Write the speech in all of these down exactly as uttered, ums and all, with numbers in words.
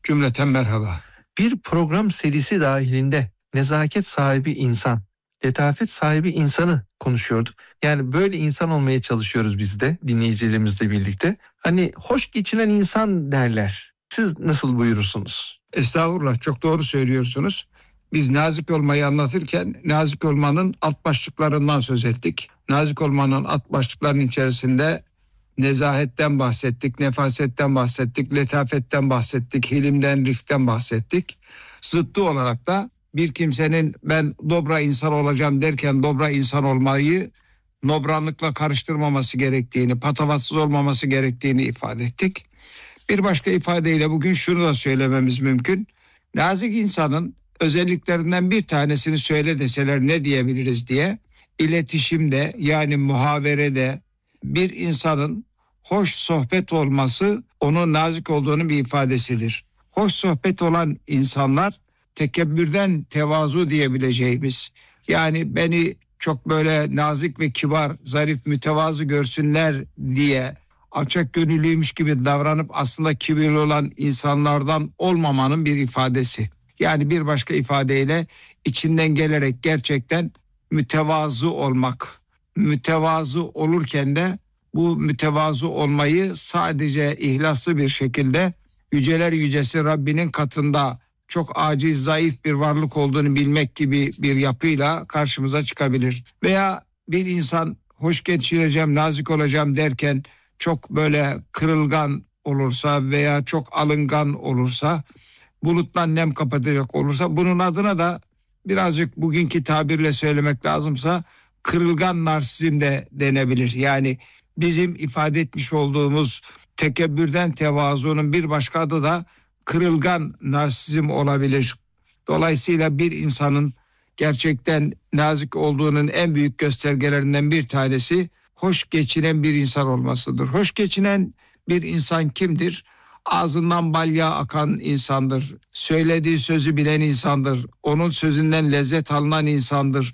Cümleten merhaba. Bir program serisi dahilinde nezaket sahibi insan, letafet sahibi insanı konuşuyorduk. Yani böyle insan olmaya çalışıyoruz biz de dinleyicilerimizle birlikte. Hani hoş geçinen insan derler. Siz nasıl buyurursunuz? Estağfurullah, çok doğru söylüyorsunuz. Biz nazik olmayı anlatırken nazik olmanın alt başlıklarından söz ettik. Nazik olmanın alt başlıklarının içerisinde nezahetten bahsettik, nefasetten bahsettik, letafetten bahsettik, hilimden, riften bahsettik. Zıttı olarak da bir kimsenin ben dobra insan olacağım derken dobra insan olmayı nobranlıkla karıştırmaması gerektiğini, patavatsız olmaması gerektiğini ifade ettik. Bir başka ifadeyle bugün şunu da söylememiz mümkün. Nazik insanın özelliklerinden bir tanesini söyle deseler ne diyebiliriz diye, iletişimde yani muhaverede bir insanın hoş sohbet olması onun nazik olduğunun bir ifadesidir. Hoş sohbet olan insanlar tekebbürden tevazu diyebileceğimiz, yani beni çok böyle nazik ve kibar, zarif, mütevazı görsünler diye alçak gönüllüymüş gibi davranıp aslında kibirli olan insanlardan olmamanın bir ifadesi. Yani bir başka ifadeyle içinden gelerek gerçekten mütevazı olmak. Mütevazı olurken de bu mütevazı olmayı sadece ihlaslı bir şekilde yüceler yücesi Rabbinin katında çok aciz, zayıf bir varlık olduğunu bilmek gibi bir yapıyla karşımıza çıkabilir. Veya bir insan hoş geçireceğim, nazik olacağım derken çok böyle kırılgan olursa veya çok alıngan olursa, buluttan nem kapatacak olursa, bunun adına da birazcık bugünkü tabirle söylemek lazımsa kırılgan narsizm de denebilir. Yani bizim ifade etmiş olduğumuz tekebbürden tevazunun bir başka adı da kırılgan narsizm olabilir. Dolayısıyla bir insanın gerçekten nazik olduğunun en büyük göstergelerinden bir tanesi hoş geçinen bir insan olmasıdır. Hoş geçinen bir insan kimdir? Ağzından bal yağı akan insandır. Söylediği sözü bilen insandır. Onun sözünden lezzet alınan insandır.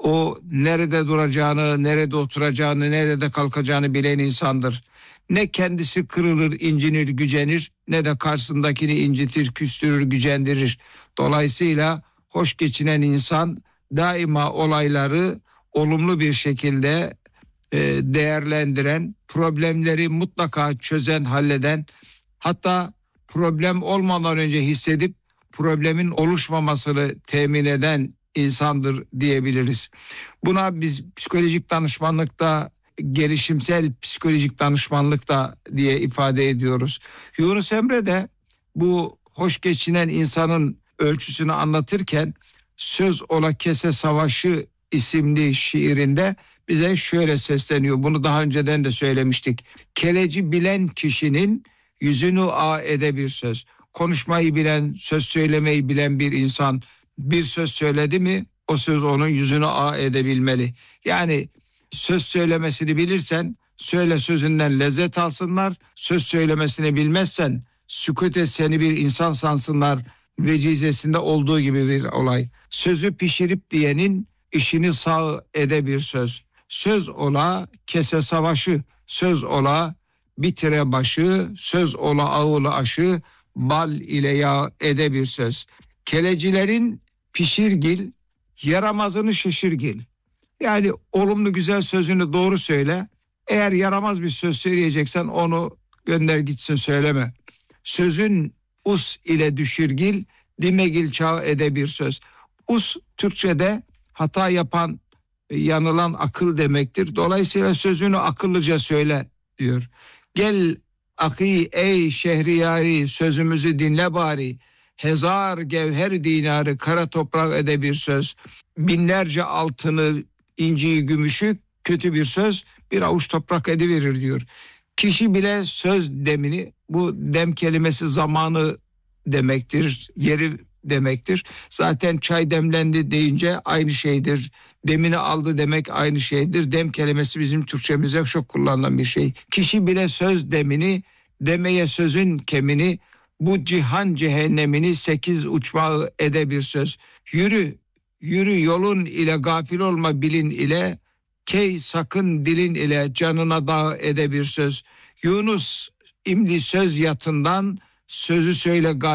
O nerede duracağını, nerede oturacağını, nerede kalkacağını bilen insandır. Ne kendisi kırılır, incinir, gücenir, ne de karşısındakini incitir, küstürür, gücendirir. Dolayısıyla hoş geçinen insan daima olayları olumlu bir şekilde değerlendiren, problemleri mutlaka çözen, halleden, hatta problem olmadan önce hissedip problemin oluşmamasını temin eden insandır diyebiliriz. Buna biz psikolojik danışmanlıkta gelişimsel psikolojik danışmanlık da diye ifade ediyoruz. Yunus Emre de bu hoş geçinen insanın ölçüsünü anlatırken Söz Ola Kese Savaşı isimli şiirinde bize şöyle sesleniyor. Bunu daha önceden de söylemiştik. Keleci bilen kişinin yüzünü a ede bir söz. Konuşmayı bilen, söz söylemeyi bilen bir insan bir söz söyledi mi o söz onun yüzünü a edebilmeli. Yani söz söylemesini bilirsen söyle, sözünden lezzet alsınlar. Söz söylemesini bilmezsen sükut et, seni bir insan sansınlar vecizesinde olduğu gibi bir olay. Sözü pişirip diyenin işini sağ ede bir söz. Söz ola kese savaşı, söz ola bitire başı, söz ola ağılı aşı, bal ile yağ ede bir söz. Kelecilerin pişirgil, yaramazını şaşırgil. Yani olumlu güzel sözünü doğru söyle. Eğer yaramaz bir söz söyleyeceksen onu gönder gitsin, söyleme. Sözün us ile düşürgil, dimegil çağ ede bir söz. Us Türkçe'de hata yapan, yanılan akıl demektir. Dolayısıyla sözünü akıllıca söyle diyor. Gel akî ey şehriyari, sözümüzü dinle bari. Hezar gevher dinarı, kara toprak ede bir söz. Binlerce altını, inciyi, gümüşü, kötü bir söz bir avuç toprak ediverir diyor. Kişi bile söz demini, bu dem kelimesi zamanı demektir, yeri demektir. Zaten çay demlendi deyince aynı şeydir. Demini aldı demek aynı şeydir. Dem kelimesi bizim Türkçemizde çok kullanılan bir şey. Kişi bile söz demini, demeye sözün kemini, bu cihan cehennemini sekiz uçmağı ede bir söz. Yürü, yürü yolun ile, gafil olma bilin ile, key sakın dilin ile, canına dağ ede bir söz. Yunus imdi söz yatından, sözü söyle